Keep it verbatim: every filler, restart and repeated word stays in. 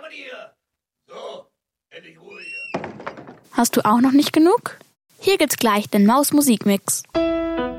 haben wir die hier? So, endlich Ruhe hier. Hast du auch noch nicht genug? Hier gibt's gleich den Maus-Musikmix.